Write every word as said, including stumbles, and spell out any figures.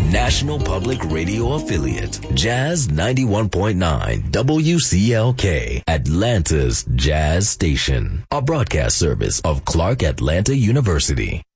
National Public Radio affiliate, Jazz ninety-one point nine W C L K, Atlanta's Jazz Station, a broadcast service of Clark Atlanta University.